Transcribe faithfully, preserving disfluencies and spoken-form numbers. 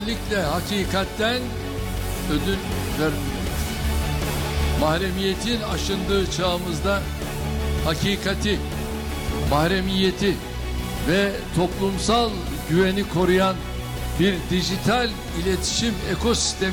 Özellikle hakikatten ödün vermiyor. Mahremiyetin aşındığı çağımızda hakikati, mahremiyeti ve toplumsal güveni koruyan bir dijital iletişim ekosistemi